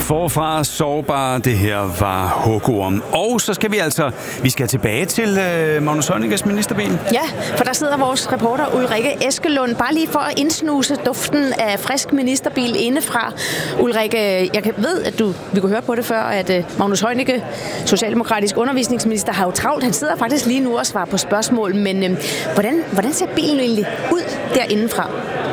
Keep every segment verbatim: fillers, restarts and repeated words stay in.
Forfra sårbar, det her var hugorm. Og så skal vi altså, vi skal tilbage til øh, Magnus Heunickes ministerbil. Ja, for der sidder vores reporter Ulrikke Eskelund, bare lige for at indsnuse duften af frisk ministerbil indefra. Ulrikke, jeg ved, at du, vi kunne høre på det før, at øh, Magnus Heunicke, socialdemokratisk undervisningsminister, har jo travlt. Han sidder faktisk lige nu og svarer på spørgsmål, men øh, hvordan, hvordan ser bilen egentlig ud derindefra?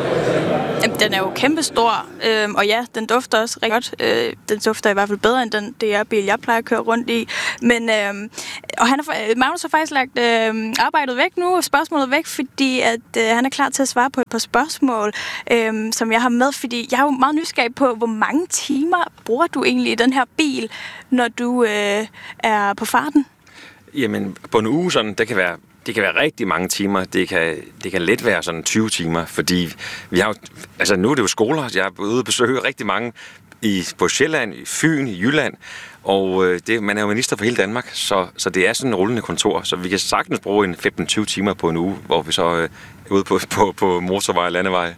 Den er jo kæmpestor, øh, og ja, den dufter også rigtig godt. Øh, den dufter i hvert fald bedre end den D R-bil, jeg plejer at køre rundt i. Men, øh, og han har, Magnus har faktisk lagt øh, arbejdet væk nu, og spørgsmålet væk, fordi at, øh, han er klar til at svare på et par spørgsmål, øh, som jeg har med. Fordi jeg er jo meget nysgerrig på, hvor mange timer bruger du egentlig i den her bil, når du øh, er på farten? Jamen, på en uge sådan, det kan være Det kan være rigtig mange timer. Det kan, det kan let være sådan tyve timer, fordi vi har jo, altså nu er det jo skoler. Jeg er ude og besøge rigtig mange i, på Sjælland, i Fyn, i Jylland, og øh, det, man er jo minister for hele Danmark, så, så det er sådan en rullende kontor, så vi kan sagtens bruge en femten til tyve timer på en uge, hvor vi så øh, er ude på, på, på motorvej og landevej.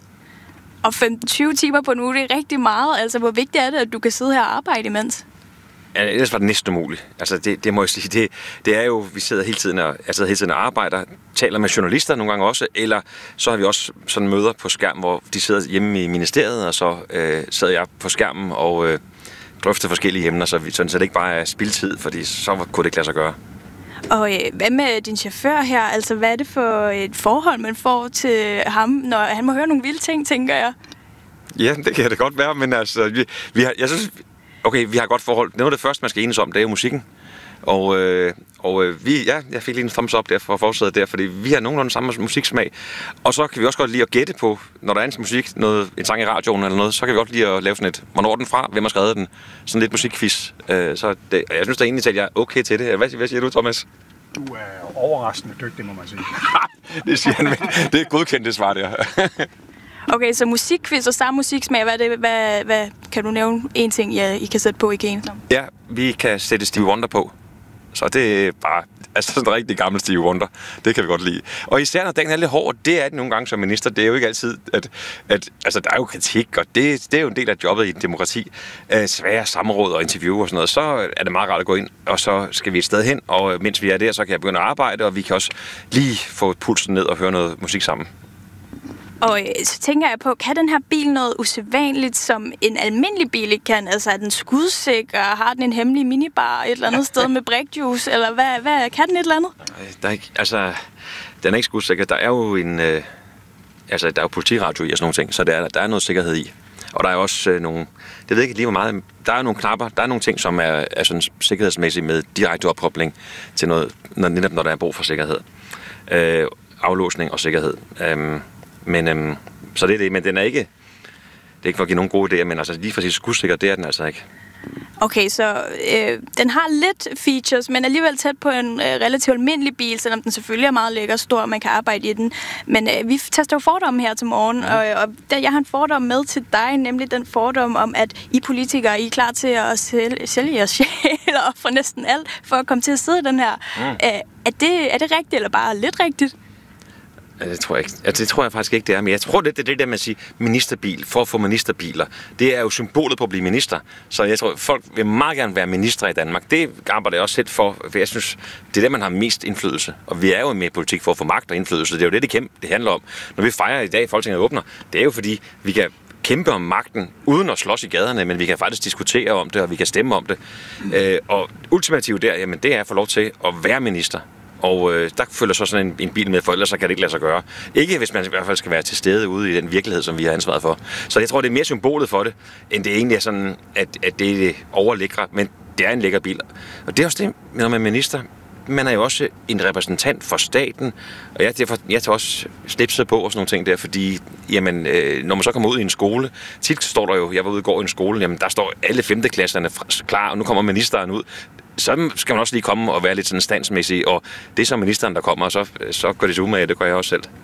Og femten til tyve timer på en uge, det er rigtig meget. Altså, hvor vigtigt er det, at du kan sidde her og arbejde imens? Ja, ellers var det næsten umuligt. Altså, det, det må jeg sige. Det, det er jo, vi sidder hele tiden og, jeg sidder hele tiden og arbejder, taler med journalister nogle gange også, eller så har vi også sådan møder på skærm, hvor de sidder hjemme i ministeriet, og så øh, sidder jeg på skærmen og øh, drøfter forskellige emner, så, vi, sådan, så det ikke bare er spildtid, fordi så kunne det ikke lade sig gøre. Og øh, hvad med din chauffør her? Altså, hvad er det for et forhold, man får til ham, når han må høre nogle vilde ting, tænker jeg? Ja, det kan det godt være, men altså, vi, vi har, jeg synes... Okay, vi har et godt forhold. Noget af det første, man skal enes om, det er jo musikken. Og, øh, og øh, vi, ja, jeg fik lige en thumbs up der for forsædet der, fordi vi har nogenlunde samme musiksmag. Og så kan vi også godt lide at gætte på, når der er en musik, noget, en sang i radioen eller noget, så kan vi godt lide at lave sådan et, hvornår er den fra, hvem har skrevet den, sådan lidt musikquiz. Øh, så det, jeg synes da egentlig, at jeg er okay til det. Hvad, hvad siger du, Thomas? Du er overraskende dygtig, må man sige. Det siger han, det er godkendt, det svar der. Okay, så musikquiz og samme musiksmag, hvad, det, hvad, hvad kan du nævne en ting, ja, I kan sætte på i gamet? Ja, vi kan sætte Stevie Wonder på. Så det er bare altså sådan en rigtig gammel Stevie Wonder. Det kan vi godt lide. Og især når dagen er lidt hård, det er det nogle gange som minister. Det er jo ikke altid, at, at altså, der er jo kritik, og det, det er jo en del af jobbet i et demokrati. Uh, svære samråd og interview og sådan noget. Så er det meget rart at gå ind, og så skal vi et sted hen. Og mens vi er der, så kan jeg begynde at arbejde, og vi kan også lige få pulsen ned og høre noget musik sammen. Og så tænker jeg på, kan den her bil noget usædvanligt, som en almindelig bil ikke kan? Altså er den skudsikker, har den en hemmelig minibar et eller andet sted med brikjuice, eller hvad, hvad, kan den et eller andet? Der er ikke, altså, den er ikke skudsikker. Der er jo en, øh, altså der er jo politiradio i og sådan nogle ting, så der er, der er noget sikkerhed i. Og der er også øh, nogle, det ved jeg ikke lige hvor meget, der er nogle knapper, der er nogle ting, som er, er sådan sikkerhedsmæssigt med direkte opkobling til noget, når, netop når der er brug for sikkerhed. Øh, aflåsning og sikkerhed. Øh, Men øhm, så det er det, men den er ikke, det er ikke for at give nogen gode idéer, men altså lige præcis skudsikker, det er den altså ikke. Okay, så øh, den har lidt features, men alligevel tæt på en øh, relativt almindelig bil, selvom den selvfølgelig er meget lækker og stor, og man kan arbejde i den. Men øh, vi tester jo fordomme her til morgen, mm. og, og der, jeg har en fordom med til dig, nemlig den fordom om, at I politikere I er klar til at sælge, sælge jeres sjæl og for næsten alt, for at komme til at sidde i den her. Mm. Øh, er, det, er det rigtigt, eller bare lidt rigtigt? Det tror jeg ikke. Altså, det tror jeg faktisk ikke, det er. Men jeg tror, det er det der med at sige ministerbil, for at få ministerbiler. Det er jo symbolet på at blive minister. Så jeg tror, folk vil meget gerne være minister i Danmark. Det arbejder jeg også lidt for, for jeg synes, det er det, man har mest indflydelse. Og vi er jo med i politik for at få magt og indflydelse. Det er jo det, det, kæmpe, det handler om. Når vi fejrer i dag, Folketinget åbner, det er jo fordi, vi kan kæmpe om magten, uden at slås i gaderne, men vi kan faktisk diskutere om det, og vi kan stemme om det. Mm. Øh, og ultimativt der, jamen det er at få lov til at være minister. Og øh, der følger så sådan en, en bil med, for ellers så kan det ikke lade sig gøre. Ikke hvis man i hvert fald skal være til stede ude i den virkelighed, som vi har ansvaret for. Så jeg tror, det er mere symbolet for det, end det egentlig er sådan, at, at det er det overlækre. Men det er en lækker bil. Og det er også det, når man er minister. Man er jo også en repræsentant for staten. Og jeg, derfor, jeg tager også slipset på og sådan nogle ting der, fordi jamen, øh, når man så kommer ud i en skole, tit står der jo, jeg var ude i går i en skole, jamen der står alle femteklasserne klar, og nu kommer ministeren ud. Så skal man også lige komme og være lidt sådan standsmæssig, og det er så ministeren, der kommer, og så, så går det så umage, det gør jeg også selv.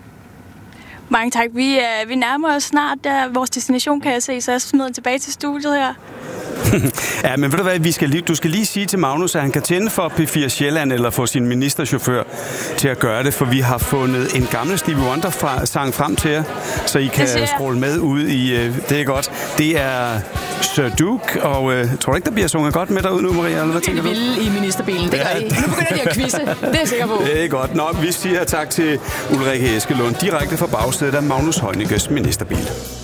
Mange tak. Vi, øh, vi nærmer os snart der, vores destination, kan jeg se, så jeg smider tilbage til studiet her. Ja, men ved du hvad, vi skal lige, du skal lige sige til Magnus, at han kan tænde for P fire Sjælland eller få sin ministerchauffør til at gøre det, for vi har fundet en gammel Stevie Wonder-sang frem til jer, så I kan scrolle med ud i, øh, det er godt. Det er Sir Duke, og øh, tror du ikke, der bliver sunget godt med derude nu, Maria? Eller hvad tænker du? Det vil i ministerbilen, det ja. gør I. Nu begynder de at quizze, det er jeg sikker på. Det er godt. Nå, vi siger tak til Ulrike Eskelund, direkte fra bagsædet af Magnus Heunickes ministerbil.